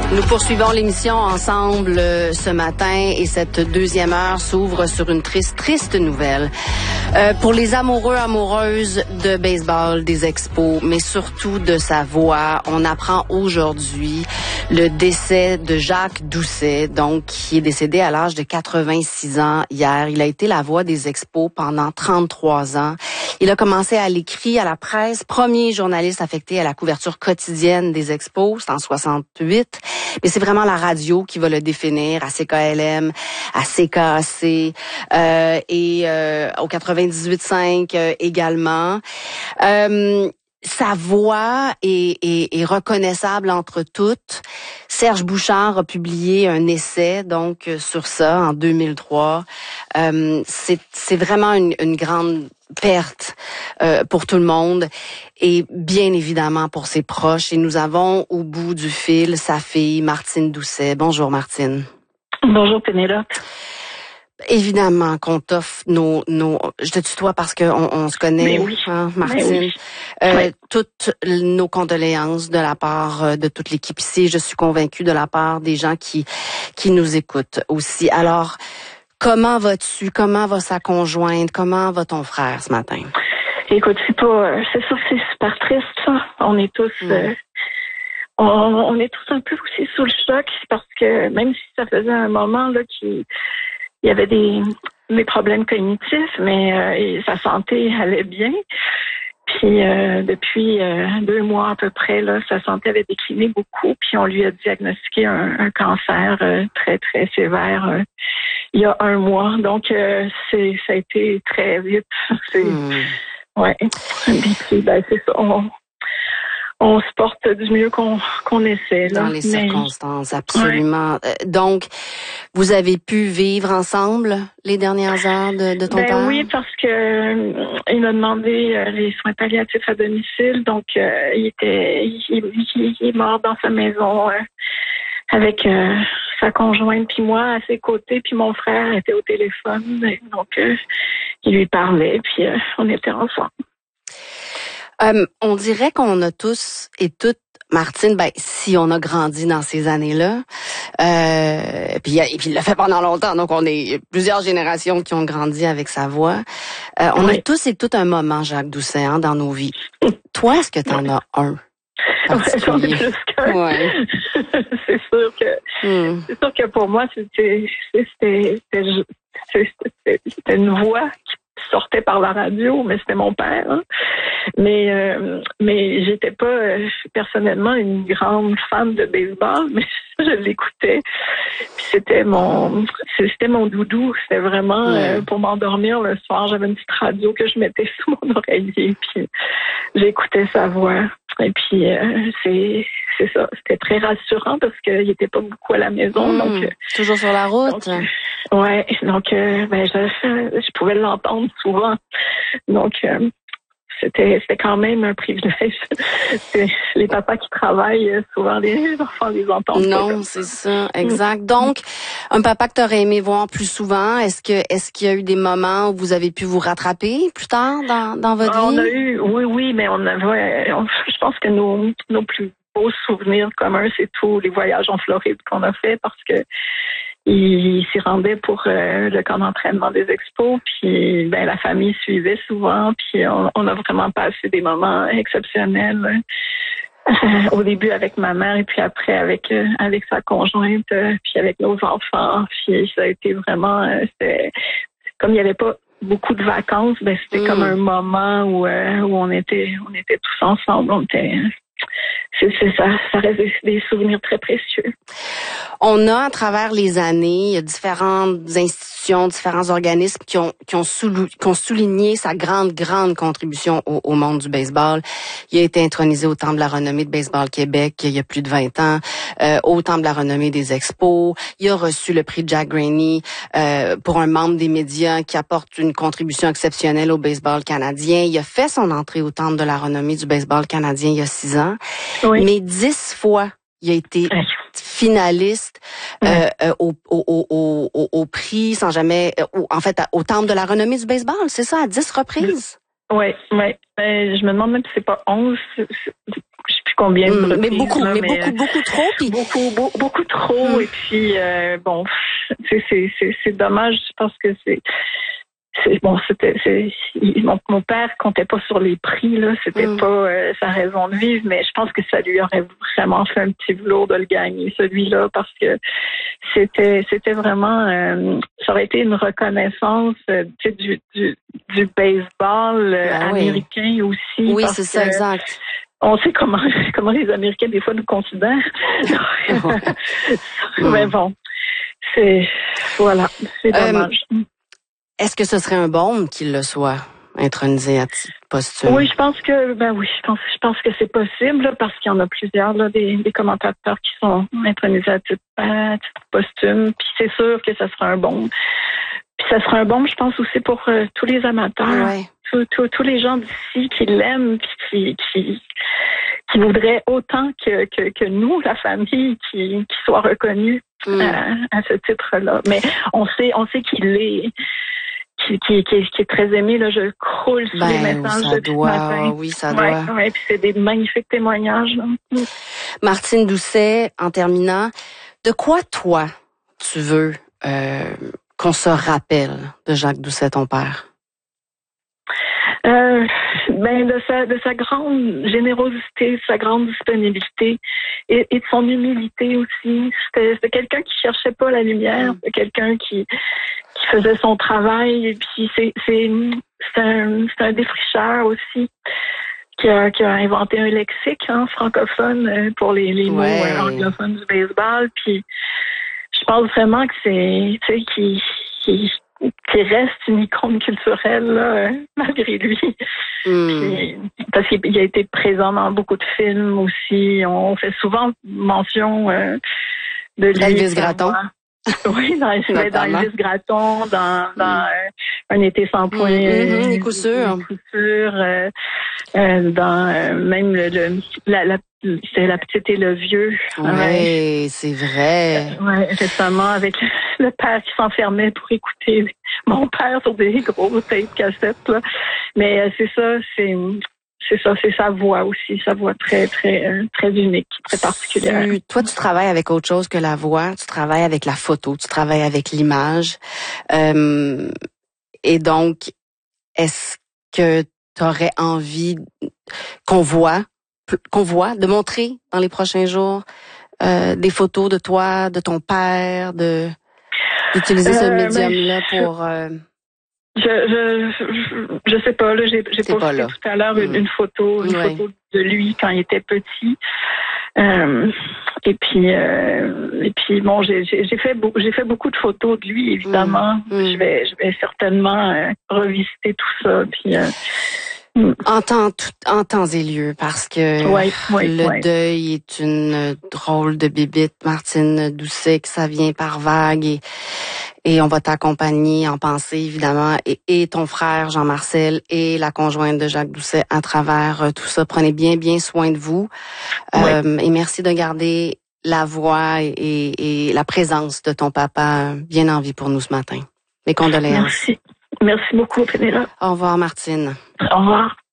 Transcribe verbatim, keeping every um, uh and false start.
Nous poursuivons l'émission ensemble euh, ce matin et cette deuxième heure s'ouvre sur une triste, triste nouvelle. Euh, pour les amoureux, amoureuses de baseball, des Expos, mais surtout de sa voix, on apprend aujourd'hui le décès de Jacques Doucet, donc qui est décédé à l'âge de quatre-vingt-six ans hier. Il a été la voix des Expos pendant trente-trois ans. Il a commencé à l'écrit, à la presse, premier journaliste affecté à la couverture quotidienne des Expos, c'est en soixante-huit. Mais c'est vraiment la radio qui va le définir, à C K L M, à C K A C euh, et euh, au quatre-vingt-dix-huit cinq euh, également. Euh, Sa voix est, est, est reconnaissable entre toutes. Serge Bouchard a publié un essai donc sur ça en deux mille trois. Euh, c'est, c'est vraiment une, une grande perte euh, pour tout le monde et bien évidemment pour ses proches. Et nous avons au bout du fil sa fille Martine Doucet. Bonjour Martine. Bonjour Pénélope. Évidemment qu'on t'offre nos, nos, je te tutoie parce qu'on on se connaît, oui. hein, Martine. Oui. Euh, oui. Toutes nos condoléances de la part de toute l'équipe ici. Je suis convaincue de la part des gens qui, qui nous écoutent aussi. Alors, comment vas-tu? Comment va sa conjointe? Comment va ton frère ce matin? Écoute, c'est pas, c'est sûr que c'est super triste, ça. On est tous, mmh. euh, on, on est tous un peu aussi sous le choc parce que même si ça faisait un moment, là, qui, il y avait des, des problèmes cognitifs, mais euh, sa santé allait bien. Puis euh, depuis euh, deux mois à peu près, là, sa santé avait décliné beaucoup. Puis on lui a diagnostiqué un, un cancer euh, très très sévère euh, il y a un mois. Donc euh, c'est ça a été très vite. C'est mmh. ouais. Puis, ben, c'est ça. On, on se porte du mieux qu'on, qu'on essaie. Là. Dans les Mais, circonstances, absolument. Ouais. Donc, vous avez pu vivre ensemble les dernières heures de, de ton ben père? Oui, parce que euh, il m'a demandé euh, les soins palliatifs à domicile. Donc, euh, il était, il, il, il est mort dans sa maison euh, avec euh, sa conjointe, puis moi à ses côtés, puis mon frère était au téléphone. Donc, euh, il lui parlait, puis euh, on était ensemble. Euh, on dirait qu'on a tous et toutes, Martine, ben si on a grandi dans ces années-là, euh, puis, et puis il l'a fait pendant longtemps, donc on est plusieurs générations qui ont grandi avec sa voix. Euh, on oui. a tous et toutes un moment, Jacques Doucet, hein, dans nos vies. Toi, est-ce que t'en oui. as un? Ouais, j'en ai plus qu'un. Ouais. c'est sûr que hmm. c'est sûr que pour moi, c'était c'était, c'était, c'était, c'était une voix qui sortait par la radio, mais c'était mon père. Hein. Mais euh, mais j'étais pas euh, personnellement une grande fan de baseball, mais je l'écoutais. Puis c'était mon c'était mon doudou. C'était vraiment euh, pour m'endormir le soir. J'avais une petite radio que je mettais sous mon oreiller, puis j'écoutais sa voix. Et puis euh, c'est c'est ça. C'était très rassurant parce qu'il était pas beaucoup à la maison. Mmh, donc euh, toujours sur la route. Donc, ouais. Donc euh, ben je, je pouvais l'entendre souvent. Donc euh, C'était, c'était quand même un privilège. C'est les papas qui travaillent, souvent les enfants les entendent. Non, c'est ça, exact. Donc, un papa que tu aurais aimé voir plus souvent, est-ce que est-ce qu'il y a eu des moments où vous avez pu vous rattraper plus tard dans, dans votre on vie? On a eu, oui, oui, mais on avait, on, je pense que nos, nos plus beaux souvenirs communs, c'est tous les voyages en Floride qu'on a fait parce que il s'y rendait pour euh, le camp d'entraînement des Expos, puis ben la famille suivait souvent, puis on, on a vraiment passé des moments exceptionnels euh, au début avec ma mère et puis après avec euh, avec sa conjointe, euh, puis avec nos enfants, puis ça a été vraiment, euh, c'était comme il n'y avait pas beaucoup de vacances, ben c'était mmh. comme un moment où euh, où on était on était tous ensemble, on était C'est, c'est ça, ça reste des, des souvenirs très précieux. On a, à travers les années, il y a différentes institutions, différents organismes qui ont, qui ont, soulou, qui ont souligné sa grande, grande contribution au, au monde du baseball. Il a été intronisé au Temple de la renommée de Baseball Québec il y a plus de vingt ans, euh, au Temple de la renommée des Expos. Il a reçu le prix Jack Graney euh, pour un membre des médias qui apporte une contribution exceptionnelle au baseball canadien. Il a fait son entrée au Temple de la renommée du baseball canadien il y a six ans. Oui. Mais dix fois, il a été finaliste euh, euh, au, au, au, au, au prix sans jamais, euh, au, en fait, au Temple de la renommée du baseball, c'est ça, à dix reprises? Oui, oui. Euh, je me demande même si c'est pas onze. je sais plus combien de mmh, reprises. Mais beaucoup, là, mais, mais beaucoup, beaucoup trop. Puis... Beaucoup, beaucoup, beaucoup trop. Mmh. Et puis, euh, bon, c'est, c'est, c'est, c'est dommage. Je pense que c'est... C'est, bon, c'était, c'est, mon, mon père comptait pas sur les prix, là. C'était mmh. pas euh, sa raison de vivre, mais je pense que ça lui aurait vraiment fait un petit velours de le gagner, celui-là, parce que c'était, c'était vraiment, euh, ça aurait été une reconnaissance, euh, tu sais, du, du, du baseball euh, ah, américain oui. aussi. Oui, c'est ça, exact. On sait comment, comment les Américains, des fois, nous considèrent. Mais bon, c'est, voilà, c'est dommage. Euh, Est-ce que ce serait un bon qu'il le soit, intronisé à titre posthume? Oui, je pense que, ben oui, je pense, je pense que c'est possible, là, parce qu'il y en a plusieurs, là, des, des commentateurs qui sont intronisés à titre, à titre posthume. Puis c'est sûr que ça sera un bon. Puis ça sera un bon, je pense aussi pour euh, tous les amateurs, ouais. tous, tous, tous les gens d'ici qui l'aiment, puis qui, qui, qui voudraient autant que, que, que nous, la famille, qui, qui soit reconnus mm. à, à ce titre-là. Mais on sait, on sait qu'il est. Qui, qui, qui, est, qui est très aimé, là, je croule sur ben, les messages ça depuis doit, ce matin. Oui, ça ouais, doit. Ouais, puis c'est des magnifiques témoignages. Là. Martine Doucet, en terminant, de quoi toi tu veux euh, qu'on se rappelle de Jacques Doucet, ton père? Euh, ben de sa de sa grande générosité, de sa grande disponibilité et, et de son humilité aussi. C'était, c'était quelqu'un qui cherchait pas la lumière, c'était quelqu'un qui qui faisait son travail et puis c'est c'est c'est un c'est un défricheur aussi qui a qui a inventé un lexique hein, francophone pour les les mots ouais. euh, anglophones du baseball. Puis je pense vraiment que c'est tu sais qui qui qui reste une icône culturelle là, malgré lui. Mm. Puis, parce qu'il a été présent dans beaucoup de films aussi. On fait souvent mention euh, de lui. Elvis Gratton. Oui, dans, dans Elvis Gratton, dans, dans mm. euh, Un été sans point. Mm-hmm, les coups sûrs. Les coups sûrs, euh, euh, dans euh, même le, le la, la c'est La petite et le vieux. Oui, ouais, c'est vrai. Euh, oui, récemment, avec le père qui s'enfermait pour écouter mon père sur des gros tapes cassettes. Là. Mais euh, c'est ça, c'est c'est ça, c'est sa voix aussi, sa voix très, très, euh, très unique, très particulière. Tu, toi, tu travailles avec autre chose que la voix, tu travailles avec la photo, tu travailles avec l'image. Euh, et donc, est-ce que tu aurais envie qu'on voit qu'on voit, de montrer dans les prochains jours euh, des photos de toi, de ton père, de d'utiliser ce euh, médium-là ben, pour... Euh... Je, je je je sais pas, là, j'ai, j'ai posté tout à l'heure une, une photo, une ouais. photo de lui quand il était petit. Euh, et puis euh, et puis bon, j'ai, j'ai, j'ai fait beaucoup, j'ai fait beaucoup de photos de lui, évidemment. Mmh. Je vais je vais certainement euh, revisiter tout ça. Puis euh, En temps, tout, en temps et lieu, parce que oui, oui, le oui. deuil est une drôle de bébite, Martine Doucet, que ça vient par vague et, et on va t'accompagner en pensée, évidemment, et, et ton frère Jean-Marcel et la conjointe de Jacques Doucet à travers euh, tout ça. Prenez bien, bien soin de vous. Oui. Euh, et merci de garder la voix et, et la présence de ton papa bien en vie pour nous ce matin. Mes condoléances. Merci. Merci beaucoup, Pénélope. Au revoir, Martine. Au revoir.